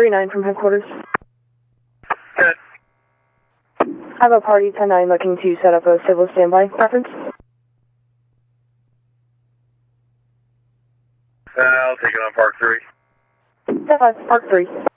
39 from headquarters. Good. I have a party 10-9 looking to set up a civil standby reference. I'll take it on Park 3. 10-5, Park 3.